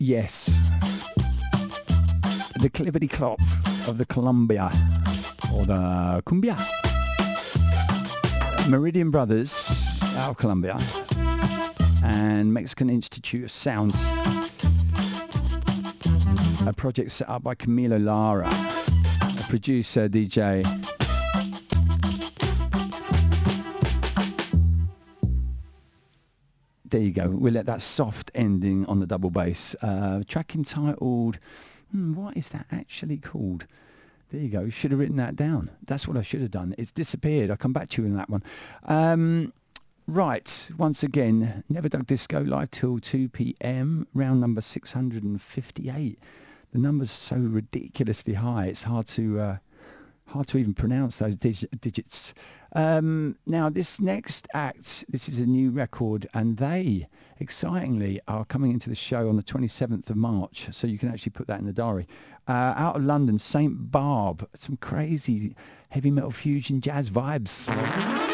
Yes. The clippity clop of the Columbia, or the Cumbia. Meridian Brothers out of Colombia, and Mexican Institute of Sound, a project set up by Camilo Lara, a producer, DJ. There you go. We'll let that soft ending on the double bass. Track entitled, what is that actually called? There you go. Should have written that down. That's what I should have done. It's disappeared. I'll come back to you on that one. Right. Once again, Never Dug Disco live till 2 p.m. Round number 658. The number's so ridiculously high. It's hard to even pronounce those digits. Now, this next act, this is a new record, and they, excitingly, are coming into the show on the 27th of March, so you can actually put that in the diary. Out of London, St. Barb, some crazy heavy metal fusion jazz vibes.